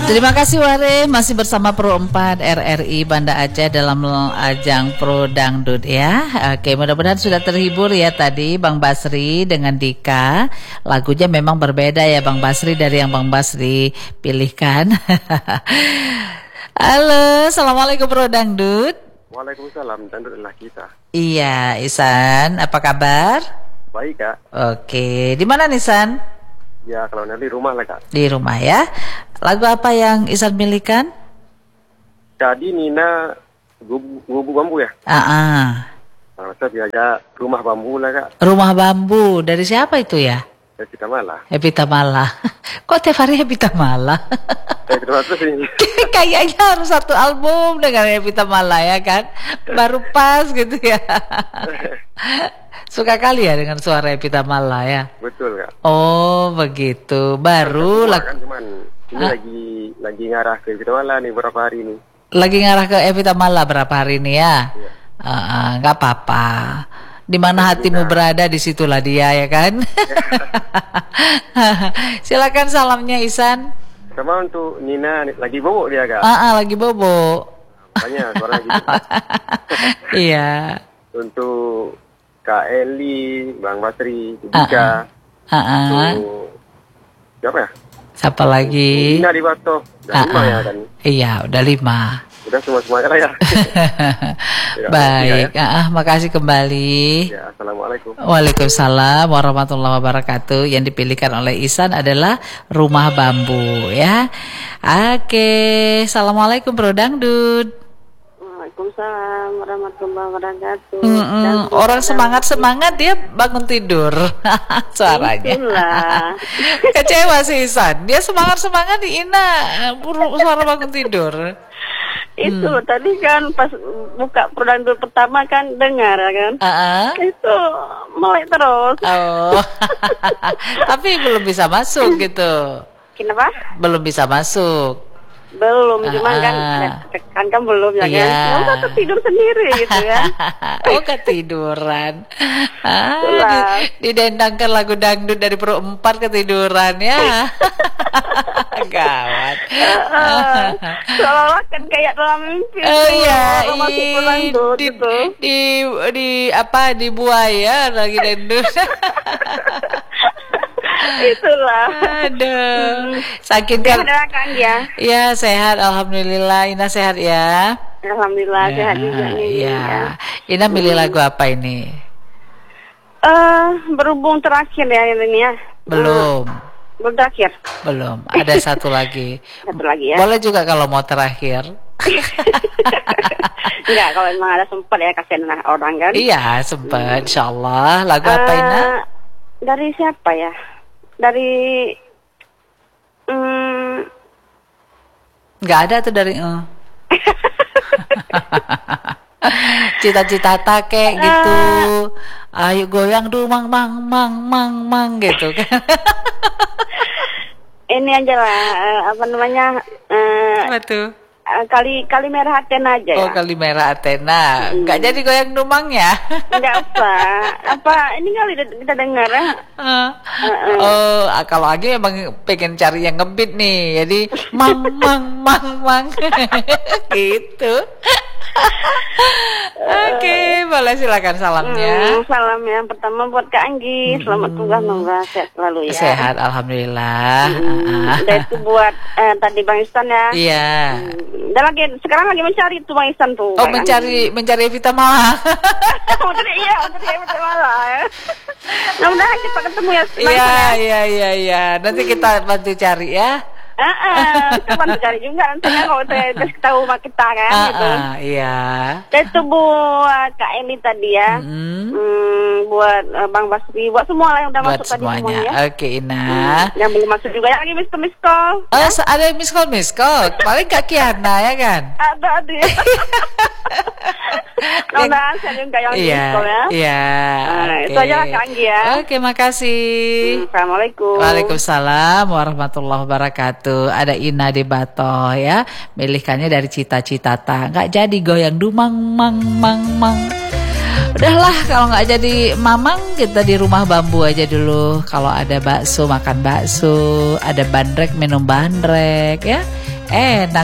Terima kasih Ware, masih bersama Pro 4 RRI Banda Aceh dalam ajang Pro Dangdut ya. Oke, mudah-mudahan sudah terhibur ya tadi Bang Basri dengan Dika. Lagunya memang berbeda ya Bang Basri dari yang Bang Basri pilihkan. Halo, Assalamualaikum Pro Dangdut. Waalaikumsalam, dangdut adalah kita. Iya, Isan, apa kabar? Baik Kak. Oke, di mana nih San? Ya kalau nanti rumah lah Kak. Di rumah ya. Lagu apa yang Isan milihkan? Jadi Nina Gubuk Bambu ya? Kalau saya biasa Rumah Bambu lah Kak. Rumah Bambu, dari siapa itu ya? Dari Tamala. Happy Tamala. Kok tiap hari Happy Tamala? Terus ini. Kayaknya harus satu album dengan Happy Tamala ya kan? Baru pas gitu ya. Suka kali ya dengan suara Happy Tamala ya? Betul Kak. Oh begitu. Baru kan cuman ini lagi ngarah ke Tamala nih beberapa hari ini. Lagi ngarah ke Happy Tamala berapa hari ini ya? Iya. Gak apa-apa. Di mana hatimu berada, disitulah dia ya kan. Silakan salamnya Isan. Sama untuk Nina lagi bobo dia Kak. Lagi bobo. Makanya suaranya gitu. Iya. Untuk Kak Eli, Bang Basri, Dika. Siapa ya? Siapa lagi? Nina di Bato. Udah 5 ya kan? Iya, udah 5. Udah semuanya lah ya. Baik, makasih kembali. Ya, Assalamualaikum. Waalaikumsalam warahmatullahi wabarakatuh. Yang dipilihkan oleh Isan adalah Rumah Bambu ya. Oke, Assalamualaikum Bro Dangdut. Waalaikumsalam warahmatullahi wabarakatuh. Orang semangat dia bangun tidur. Suaranya. Itulah. Kecewa sih Isan. Dia semangat di Ina suara bangun tidur. Itu tadi kan pas buka produk pertama kan dengar kan. Itu melek terus. Oh. Tapi belum bisa masuk gitu. Kenapa? Belum bisa masuk. Belum, cuman kan belum ya kan. Ya udah tertidur sendiri gitu ya. Oh ketiduran. Didendangkan lagu dangdut dari Pro 4 ketiduran ya. Gawat. Seolah kan kayak dalam mimpi. Di buaya lagi dangdut. Itulah. Aduh. Sakit kan? Kan ya? Ya sehat, alhamdulillah. Ina sehat ya? Alhamdulillah sehat juga nih. Iya. Ina milih lagu apa ini? Berhubung terakhir ya ini ya. Belum terakhir. Belum. Ada satu lagi. Satu lagi ya. Boleh juga kalau mau terakhir. Enggak, kalau memang ada sempat ya kasihan orang kan. Iya sempat, insyaallah. Lagu apa Ina? Dari siapa ya? Dari nggak ada tuh dari cita-cita kek gitu. Ayo goyang dulu mang gitu kan. Ini aja lah apa namanya? Apa tuh? Kali merah Athena aja ya. Oh, Kali Merah Athena. Enggak jadi goyang dumang ya? Enggak usah. Apa ini kali kita dengar ya? Kalau lagi emang pengen cari yang ngebeat nih. Jadi mang gitu. Oke, boleh silakan salamnya. Salam yang pertama buat Kak Anggi. Selamat tugas semoga sehat selalu ya. Sehat alhamdulillah. Dan itu buat tadi Bang Istan ya. Iya. Dan sekarang lagi mencari tuh Bang Istan tuh. Oh, mencari Evita Mala. mencari Evita Mala ya. Mudah-mudahan kita ketemu ya. Iya. Nanti kita bantu cari ya. Kapan cari juga nantinya kalau saya tahu sama kita kan gitu. Iya. Itu buat Kak Eli tadi ya. Buat Bang Basri, buat semua lah yang udah buat masuk semuanya. Tadi semuanya. Oke, Ina. Yang belum masuk juga yang lagi miss call. Ada miss call. Paling Kak Kiana ya kan? Ada. Mudah-mudahan saya juga yang miss call ya. Iya. Itu aja lah Kak Anggi ya. Oke, makasih. Assalamualaikum. Waalaikumsalam warahmatullahi wabarakatuh. Ada Ina di Bato ya. Milihkannya dari Cita-Cita. Nggak jadi goyang dumang mang. Udahlah kalau nggak jadi mamang kita di Rumah Bambu aja dulu. Kalau ada bakso makan bakso, ada bandrek minum bandrek ya. Enak